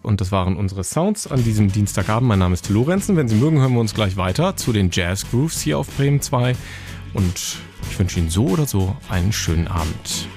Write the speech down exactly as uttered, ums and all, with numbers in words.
und das waren unsere Sounds an diesem Dienstagabend. Mein Name ist Till Lorenzen. Wenn Sie mögen, hören wir uns gleich weiter zu den Jazz Grooves hier auf Bremen zwei und ich wünsche Ihnen so oder so einen schönen Abend.